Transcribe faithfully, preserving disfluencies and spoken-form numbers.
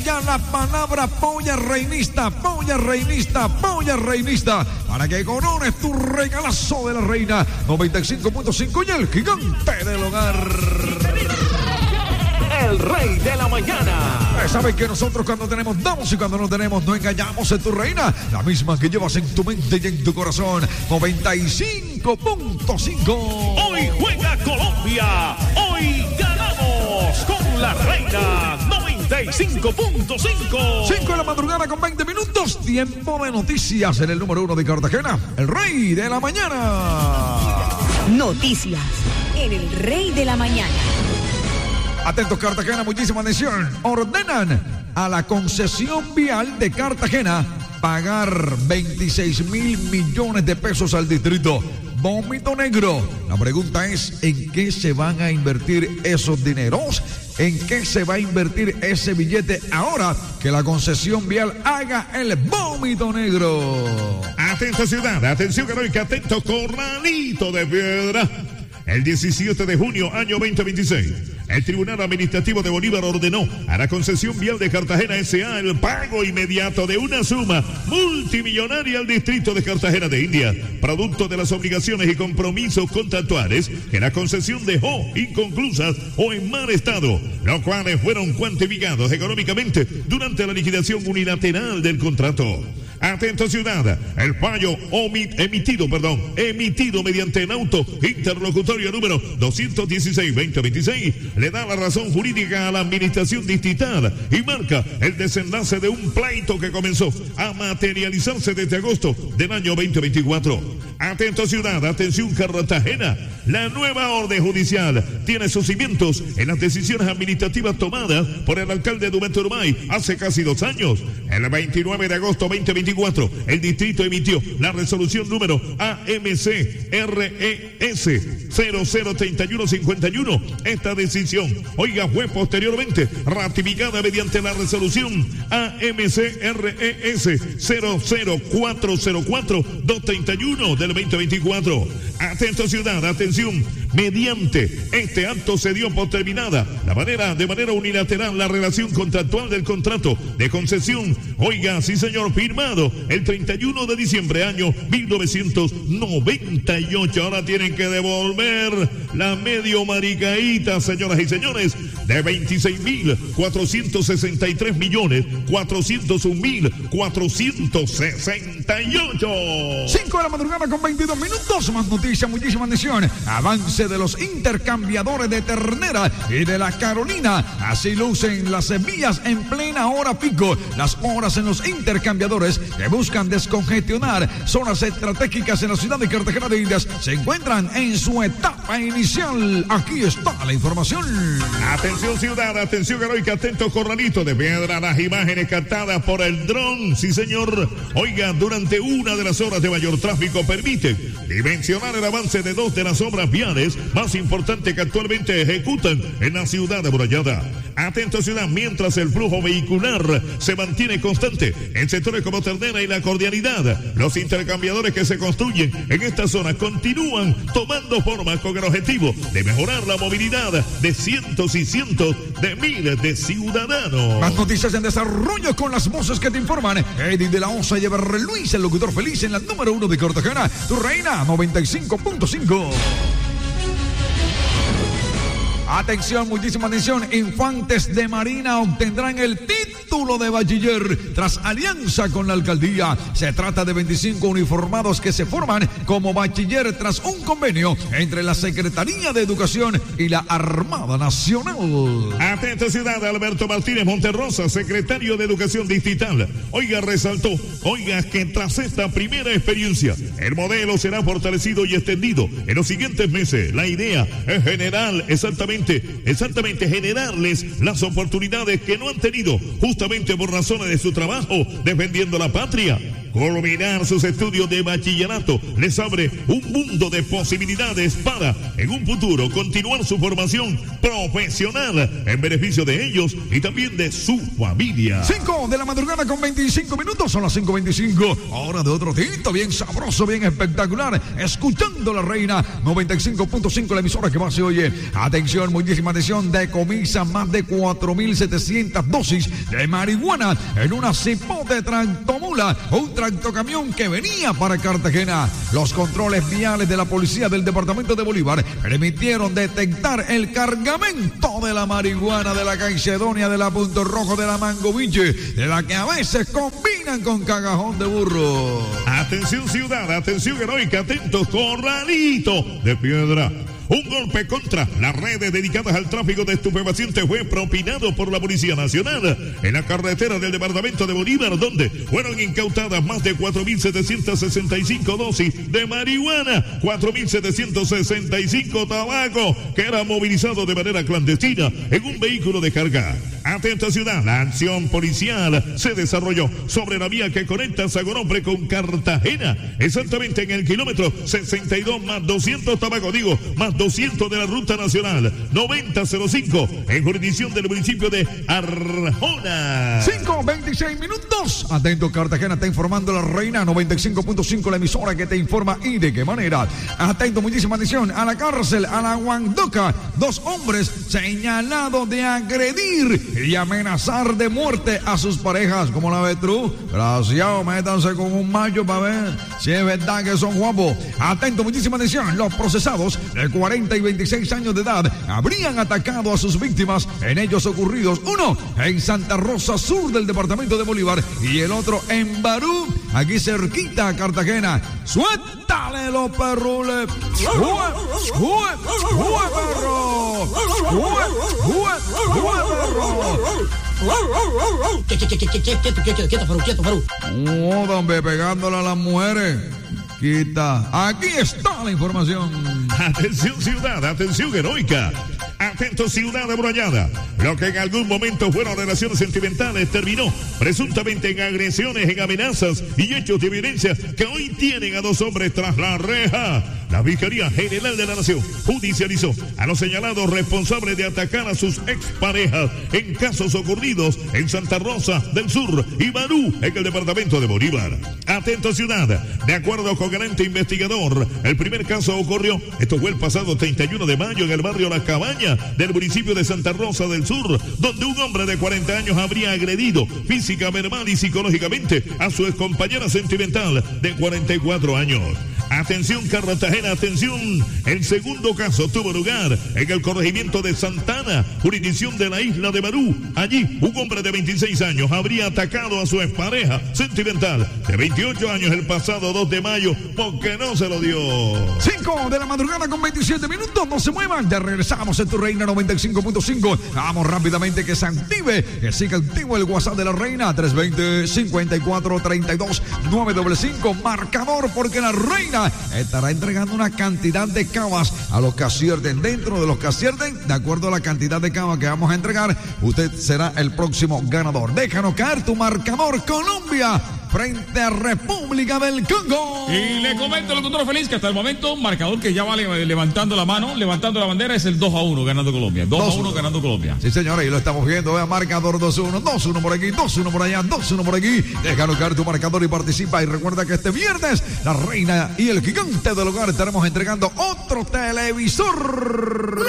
Ya la palabra polla reinista, polla reinista, polla reinista, para que corones tu regalazo de la reina. noventa y cinco punto cinco y el gigante del hogar. El rey de la mañana. Saben que nosotros cuando tenemos damos y cuando no tenemos no engañamos en tu reina, la misma que llevas en tu mente y en tu corazón. noventa y cinco punto cinco. Hoy juega Colombia, hoy ganamos con la reina. noventa y cinco punto cinco. cinco de la madrugada con veinte minutos. Tiempo de noticias en el número uno de Cartagena, el rey de la mañana. Noticias en el rey de la mañana. Atentos Cartagena, muchísima atención. Ordenan a la concesión vial de Cartagena pagar veintiséis mil millones de pesos al distrito. Vómito negro. La pregunta es, ¿en qué se van a invertir esos dineros? ¿En qué se va a invertir ese billete ahora que la concesión vial haga el vómito negro? Atento ciudad, atención heroica, atento Corralito de Piedra. El diecisiete de junio, año veinte veintiséis, el Tribunal Administrativo de Bolívar ordenó a la concesión vial de Cartagena S A el pago inmediato de una suma multimillonaria al distrito de Cartagena de Indias, producto de las obligaciones y compromisos contractuales que la concesión dejó inconclusas o en mal estado, los cuales fueron cuantificados económicamente durante la liquidación unilateral del contrato. Atento ciudad, el fallo omit, emitido, perdón, emitido mediante el auto interlocutorio número doscientos dieciséis barra veinte veintiséis le da la razón jurídica a la administración distrital y marca el desenlace de un pleito que comenzó a materializarse desde agosto del año veinte veinticuatro. Atento ciudad, atención Cartagena, la nueva orden judicial tiene sus cimientos en las decisiones administrativas tomadas por el alcalde de Humberto Urbay hace casi dos años. El veintinueve de agosto veinte veinticuatro, el distrito emitió la resolución número A M C R E S cero cero treinta y uno cincuenta y uno. Esta decisión, oiga, fue posteriormente ratificada mediante la resolución A M C R E S cero cero cuatro cero cuatro dos treinta y uno del veinte veinticuatro. Atento ciudad, atención, mediante este acto se dio por terminada la manera, de manera unilateral la relación contractual del contrato de concesión, oiga, sí señor, firmado el treinta y uno de diciembre año mil novecientos noventa y ocho. Ahora tienen que devolver la medio maricaíta, señoras y señores, de veintiséis mil cuatrocientos sesenta y tres millones cuatrocientos un mil cuatrocientos sesenta y ocho. cinco de la madrugada con veintidós minutos. Más noticias, muchísima atención. Avance de los intercambiadores de Ternera y de la Carolina. Así lucen las vías en plena hora pico. Las horas en los intercambiadores que buscan descongestionar zonas estratégicas en la ciudad de Cartagena de Indias se encuentran en su etapa inicial. Aquí está la información. Atención ciudad, atención heroica, atento Corralito de Piedra, las imágenes captadas por el dron, sí señor, oiga, durante una de las horas de mayor tráfico permite dimensionar el avance de dos de las obras viales más importantes que actualmente ejecutan en la ciudad amurallada. Atento ciudad, mientras el flujo vehicular se mantiene constante en sectores como Ternera y La Cordialidad, los intercambiadores que se construyen en esta zona continúan tomando forma con el objetivo de mejorar la movilidad de cientos y cientos de miles de ciudadanos. Más noticias en desarrollo con las voces que te informan. Eddie de la Osa y Ever Luis, el locutor feliz en la número uno de Cartagena, tu reina noventa y cinco punto cinco. Atención, muchísima atención. Infantes de Marina obtendrán el título de bachiller tras alianza con la alcaldía. Se trata de veinticinco uniformados que se forman como bachiller tras un convenio entre la Secretaría de Educación y la Armada Nacional. Atento ciudad, Alberto Martínez Monterrosa, secretario de Educación Distrital. Oiga, resaltó, oiga, que tras esta primera experiencia, el modelo será fortalecido y extendido en los siguientes meses. La idea es general, exactamente Exactamente, generarles las oportunidades que no han tenido justamente por razones de su trabajo defendiendo la patria. culminar sus estudios de bachillerato les abre un mundo de posibilidades para, en un futuro, continuar su formación profesional en beneficio de ellos y también de su familia. cinco de la madrugada con veinticinco minutos, son las cinco veinticinco, hora de otro tinto, bien sabroso, bien espectacular, escuchando la Reina noventa y cinco punto cinco, la emisora que más se oye. Atención, muchísima atención, decomisan más de cuatro mil setecientas dosis de marihuana en una cipote tractomula, un tractocamión que venía para Cartagena. Los controles viales de la policía del departamento de Bolívar permitieron detectar el cargamento de la marihuana de la Caicedonia, de la Punto Rojo, de la Mango Biche, de la que a veces combinan con cagajón de burro. Atención ciudad, atención heroica, atentos, corralito de piedra. Un golpe contra las redes dedicadas al tráfico de estupefacientes fue propinado por la Policía Nacional en la carretera del departamento de Bolívar, donde fueron incautadas más de cuatro mil setecientas sesenta y cinco dosis de marihuana, cuatro mil setecientos sesenta y cinco tabaco, que era movilizado de manera clandestina en un vehículo de carga. Atenta ciudad, la acción policial se desarrolló sobre la vía que conecta Sagonombre con Cartagena, exactamente en el kilómetro sesenta y dos más doscientos tabaco, digo, más doscientos de la ruta nacional noventa cero cinco en jurisdicción del municipio de Arjona. cinco veintiséis minutos. Atento, Cartagena está informando la Reina noventa y cinco punto cinco, la emisora que te informa y de qué manera. Atento, muchísima atención, a la cárcel, a la Guandoca, dos hombres señalados de agredir y amenazar de muerte a sus parejas. ¿Cómo la ves tú? Gracias, métanse con un macho para ver si es verdad que son guapos. Atento, muchísima atención, los procesados de cuarenta y veintiséis años de edad habrían atacado a sus víctimas en hechos ocurridos, uno en Santa Rosa Sur del departamento de Bolívar y el otro en Barú, aquí cerquita a Cartagena. ¡Suéltale los perrules! ¡Jue, jue, jue, perro! ¡Jue, jue, jue, perro! Quieto, quieto, Faru, quieto, Faru. No, hombre, pegándole a las mujeres. Quita. Aquí está la información. Atención ciudad, atención heroica. Atento ciudad amurallada. Lo que en algún momento fueron relaciones sentimentales terminó presuntamente en agresiones, en amenazas y hechos de violencia que hoy tienen a dos hombres tras la reja. La Fiscalía General de la Nación judicializó a los señalados responsables de atacar a sus exparejas en casos ocurridos en Santa Rosa del Sur y Barú, en el departamento de Bolívar. Atento ciudad, de acuerdo con el ente investigador, el primer caso ocurrió, esto fue el pasado treinta y uno de mayo en el barrio La Cabaña del municipio de Santa Rosa del Sur, donde un hombre de cuarenta años habría agredido física, verbal y psicológicamente a su excompañera sentimental de cuarenta y cuatro años. Atención Cartagena, atención, el segundo caso tuvo lugar en el corregimiento de Santana, jurisdicción de la isla de Barú. Allí, un hombre de veintiséis años habría atacado a su expareja sentimental de veintiocho años el pasado dos de mayo porque no se lo dio. cinco de la madrugada con veintisiete minutos, no se muevan, ya regresamos en tu Reina noventa y cinco punto cinco. Vamos rápidamente que se active, que siga activo el WhatsApp de la Reina, tres veinte, cincuenta y cuatro, treinta y dos, nueve cinco cinco, marcador, porque la Reina estará entregando una cantidad de cavas a los que acierten. Dentro de los que acierten, de acuerdo a la cantidad de cavas que vamos a entregar, usted será el próximo ganador. Déjanos caer tu marcador, Colombia frente a República del Congo. Y le comento, locutor feliz, que hasta el momento, marcador que ya va levantando la mano, levantando la bandera, es el dos a uno ganando Colombia. dos a uno ganando Colombia. Sí, señores, y lo estamos viendo. Vea, marcador dos a uno, dos a uno por aquí, dos a uno por allá, dos a uno por aquí. Déjanos caer tu marcador y participa. Y recuerda que este viernes, la Reina y el Gigante del Hogar estaremos entregando otro televisor.